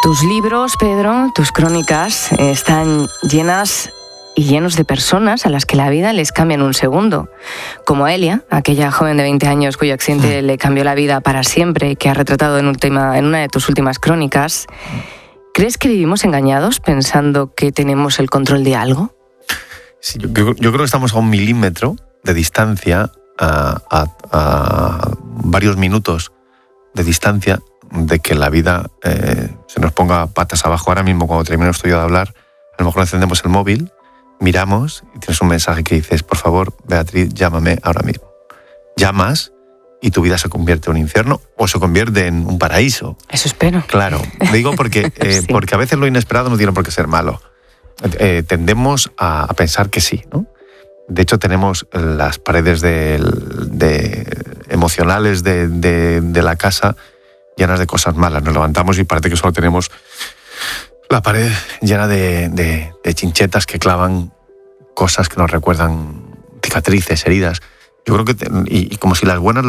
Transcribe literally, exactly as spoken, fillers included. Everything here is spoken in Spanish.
Tus libros, Pedro, tus crónicas están llenas y llenos de personas a las que la vida les cambia en un segundo. Como Elia, aquella joven de veinte años cuyo accidente le cambió la vida para siempre, que has retratado en, última, en una de tus últimas crónicas. ¿Crees que vivimos engañados pensando que tenemos el control de algo? Sí, yo, yo, yo creo que estamos a un milímetro de distancia, a, a, a varios minutos de distancia de que la vida eh, se nos ponga patas abajo. Ahora mismo, cuando termino esto yo de hablar, a lo mejor encendemos el móvil, miramos y tienes un mensaje que dices: por favor, Beatriz, llámame ahora mismo. Llamas y tu vida se convierte en un infierno o se convierte en un paraíso. Eso espero. Claro, digo porque, eh, sí. porque a veces lo inesperado no tiene por qué ser malo. Eh, tendemos a, a pensar que sí, ¿no? De hecho, tenemos las paredes de, de, emocionales de, de, de la casa llenas de cosas malas. Nos levantamos y parece que solo tenemos la pared llena de, de, de chinchetas que clavan cosas que nos recuerdan cicatrices, heridas. Yo creo que, y, y como si las buenas